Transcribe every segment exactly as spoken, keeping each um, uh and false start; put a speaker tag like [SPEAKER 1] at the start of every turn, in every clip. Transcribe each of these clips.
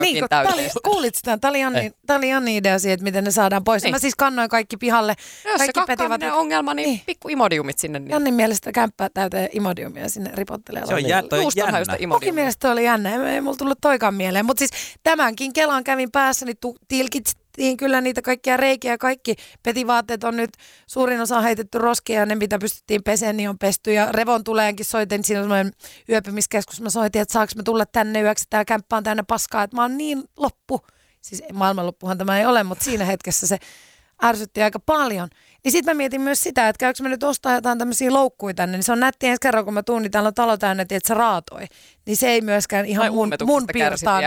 [SPEAKER 1] niin, täyteistä. Kuulit sitä? Tämä oli Janni, tämä oli Janni idea siitä, että miten ne saadaan pois. Niin. Mä siis kannoin kaikki pihalle.
[SPEAKER 2] Jos
[SPEAKER 1] kaikki
[SPEAKER 2] se kakkaaminen ongelma, niin, niin pikku imodiumit sinne. Niin.
[SPEAKER 1] Jannin mielestä kämppää täyteen imodiumia sinne ripottelee.
[SPEAKER 3] Se on jä, toi jännä.
[SPEAKER 1] Munkin mielestä toi oli jännä. Ei, ei mulla tullut toikaan mieleen. Mutta siis tämänkin Kelan kävin päässä, niin tu- tilkittiin kyllä niitä kaikkia reikiä. Kaikki petivaatteet on nyt, suurin osa on heitetty roskia ja ne mitä pystyttiin peseen, niin on pesty. Ja Revon tuleenkin soitin, siinä on semmoinen yöpymiskeskus. Mä soitin, että saanko mä tulla tänne yöksi. Tää kämppä on täynnä paskaa, että mä oon niin loppu. Siis maailmanloppuhan tämä ei ole, mutta siinä hetkessä se ärsytti aika paljon. Niin sit mä mietin myös sitä, että käykö mä nyt ostaa jotain tämmöisiä loukkuja tänne, niin se on nätti ensi kerran, kun mä tuun, niin täällä on talo täynnä, että se raatoi. Niin se ei myöskään ihan mun, mun piirtaan.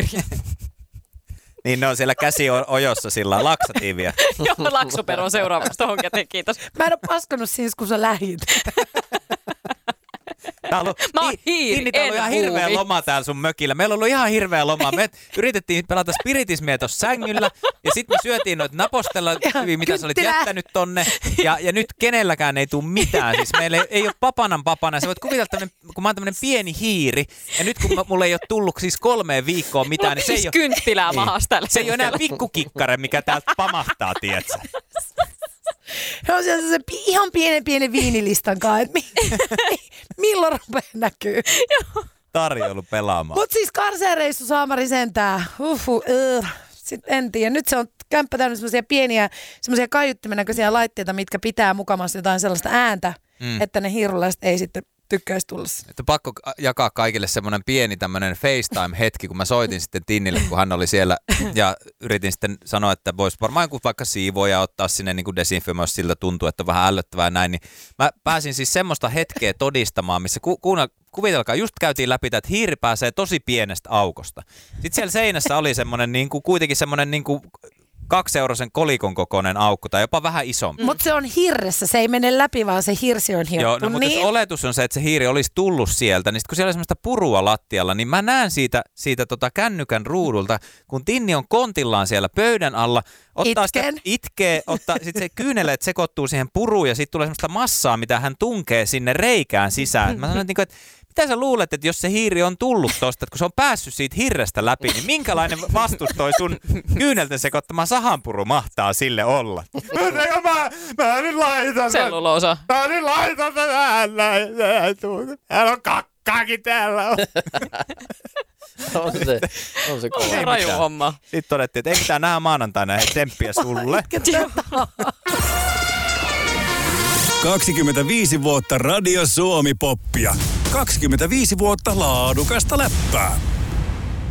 [SPEAKER 3] Niin ne on siellä käsiojossa sillä laksatiivia.
[SPEAKER 2] Joo, laksopero on seuraavaksi tohon käteen, kiitos.
[SPEAKER 1] Mä en ole paskanut siis, kun sä lähit.
[SPEAKER 3] Ollut,
[SPEAKER 2] mä oon hiiri,
[SPEAKER 3] en ollut ihan hirveä loma täällä sun mökillä. Meillä on ollut ihan hirveä loma. Me yritettiin pelata spiritismiä tuossa sängyllä ja sitten me syötiin noita napostella, mitä sä olit jättänyt tonne. Ja, ja nyt kenelläkään ei tule mitään. Siis meillä ei, ei ole papanan papana. Sä voit kuvitella, kun mä oon tämmönen pieni hiiri ja nyt kun mulla ei ole tullut siis kolmeen viikkoon mitään, niin se ei ole...
[SPEAKER 2] kynttilää mahas tällä.
[SPEAKER 3] Se ei ole enää pikkukikkare, mikä täältä pamahtaa, tietsä.
[SPEAKER 1] Se on se ihan pienen pienen viinilistan kanssa, että mi- milloin rupeaa näkyy.
[SPEAKER 3] Tarjoulu pelaamaan.
[SPEAKER 1] Mutta siis karseereissu Saamari sentään. Uhu, uh. Sitten en tiedä. Nyt se on kämppä täynnä semmoisia pieniä, semmoisia kaiuttimen näköisiä laitteita, mitkä pitää mukamassa jotain sellaista ääntä, mm. että ne hiirulaiset ei sitten tykkäisi tulla.
[SPEAKER 3] Että pakko jakaa kaikille semmoinen pieni tämmöinen FaceTime-hetki, kun mä soitin sitten Tinnille, kun hän oli siellä ja yritin sitten sanoa, että voisi varmaan joku vaikka siivoja ottaa sinne niin kuin desinfioimaan, jos siltä tuntuu, että on vähän ällöttävää näin. Niin mä pääsin siis semmoista hetkeä todistamaan, missä ku, kuunnel, kuvitelkaa, just käytiin läpi, että hiiri pääsee tosi pienestä aukosta. Sitten siellä seinässä oli semmoinen niin kuin, kuitenkin semmoinen niin kuin kaksieuroisen kolikon kokoinen aukko tai jopa vähän isompi.
[SPEAKER 1] Mutta se on hirressä, se ei mene läpi, vaan se hirsi on hiottu.
[SPEAKER 3] Joo, no, mutta
[SPEAKER 1] niin.
[SPEAKER 3] jos oletus on se, että se hiiri olisi tullut sieltä, niin sit kun siellä oli semmoista purua lattialla, niin mä näen siitä, siitä tota kännykän ruudulta, kun Tinni on kontillaan siellä pöydän alla, ottaa
[SPEAKER 1] Itken.
[SPEAKER 3] sitä, itkee, ottaa, sitten se kyyneleet sekoittuu siihen puruun ja sitten tulee semmoista massaa, mitä hän tunkee sinne reikään sisään. Mä sanoin, että mitä sä luulet, että jos se hiiri on tullut tosta, että kun se on päässyt siitä hirrestä läpi, niin minkälainen vastus toi sun kyynelten sekoittama sahanpuru mahtaa sille olla? Mä, mä nyt laitan.
[SPEAKER 2] Selluloosa.
[SPEAKER 3] Mä nyt laitan tähän. Täällä on kakkaakin täällä.
[SPEAKER 4] on se, on se kova.
[SPEAKER 2] Raju homma.
[SPEAKER 3] Sitten todettiin, että eikö tää nähdä maanantaina tsemppiä sulle.
[SPEAKER 5] kaksikymmentäviisi vuotta Radio Suomi-poppia. kaksikymmentäviisi vuotta laadukasta läppää.